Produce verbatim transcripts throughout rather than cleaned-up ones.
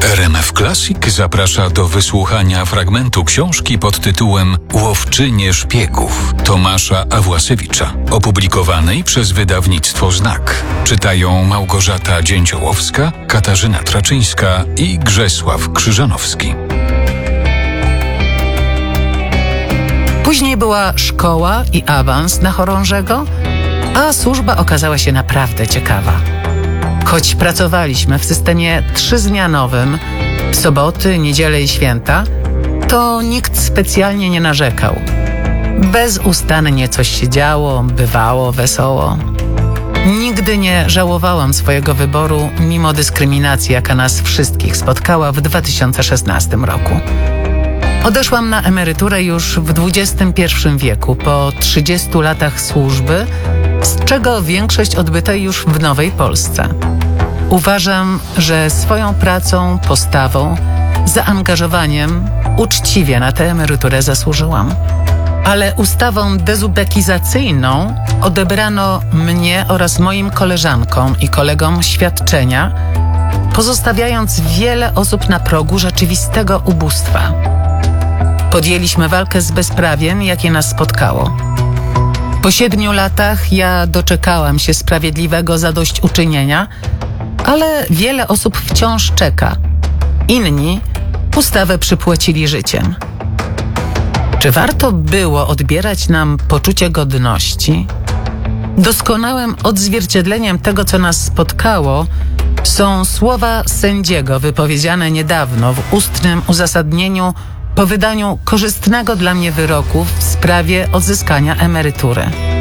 R M F Classic zaprasza do wysłuchania fragmentu książki pod tytułem Łowczynie szpiegów Tomasza Awłasiewicza, opublikowanej przez wydawnictwo Znak. Czytają Małgorzata Dzięciołowska, Katarzyna Traczyńska i Grzesław Krzyżanowski. Później była szkoła i awans na chorążego, a służba okazała się naprawdę ciekawa. Choć pracowaliśmy w systemie trzyzmianowym, w soboty, niedzielę i święta, to nikt specjalnie nie narzekał. Bezustannie coś się działo, bywało wesoło. Nigdy nie żałowałam swojego wyboru, mimo dyskryminacji, jaka nas wszystkich spotkała w dwa tysiące szesnastym roku. Odeszłam na emeryturę już w dwudziestym pierwszym wieku, po trzydziestu latach służby, z czego większość odbytej już w Nowej Polsce. Uważam, że swoją pracą, postawą, zaangażowaniem uczciwie na tę emeryturę zasłużyłam. Ale ustawą dezubekizacyjną odebrano mnie oraz moim koleżankom i kolegom świadczenia, pozostawiając wiele osób na progu rzeczywistego ubóstwa. Podjęliśmy walkę z bezprawiem, jakie nas spotkało. Po siedmiu latach ja doczekałam się sprawiedliwego zadośćuczynienia, ale wiele osób wciąż czeka. Inni ustawę przypłacili życiem. Czy warto było odbierać nam poczucie godności? Doskonałym odzwierciedleniem tego, co nas spotkało, są słowa sędziego wypowiedziane niedawno w ustnym uzasadnieniu po wydaniu korzystnego dla mnie wyroku w sprawie odzyskania emerytury.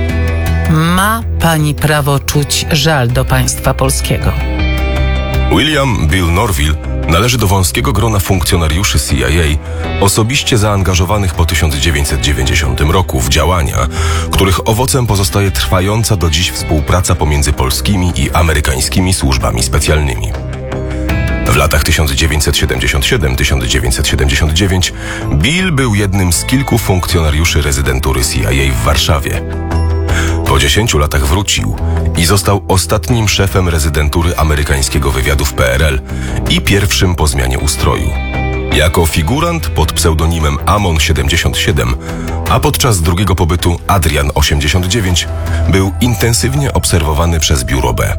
Ma pani prawo czuć żal do państwa polskiego. William Bill Norville należy do wąskiego grona funkcjonariuszy C I A osobiście zaangażowanych po tysiąc dziewięćset dziewięćdziesiątym roku w działania, których owocem pozostaje trwająca do dziś współpraca pomiędzy polskimi i amerykańskimi służbami specjalnymi. W latach tysiąc dziewięćset siedemdziesiąt siedem do tysiąc dziewięćset siedemdziesiąt dziewięć Bill był jednym z kilku funkcjonariuszy rezydentury C I A w Warszawie. Po dziesięciu latach wrócił i został ostatnim szefem rezydentury amerykańskiego wywiadu w P R L i pierwszym po zmianie ustroju. Jako figurant pod pseudonimem Amon siedemdziesiąt siedem, a podczas drugiego pobytu Adrian osiemdziesiąt dziewięć, był intensywnie obserwowany przez Biuro B.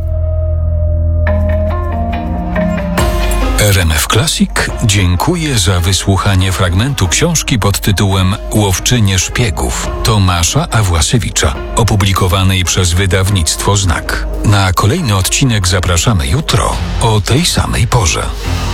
R M F Classic dziękuję za wysłuchanie fragmentu książki pod tytułem Łowczynie szpiegów Tomasza Awłasiewicza, opublikowanej przez wydawnictwo Znak. Na kolejny odcinek zapraszamy jutro o tej samej porze.